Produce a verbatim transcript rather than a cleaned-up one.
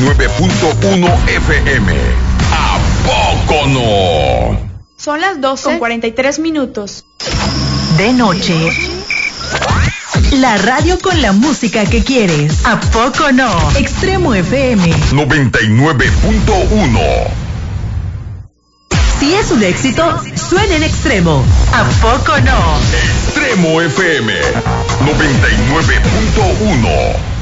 nueve punto uno F M. ¿A poco no? Son las doce con cuarenta y tres minutos. De noche. La radio con la música que quieres. ¿A poco no? Extremo F M noventa y nueve punto uno. Si es un éxito, suena en Extremo. ¿A poco no? Extremo F M noventa y nueve punto uno.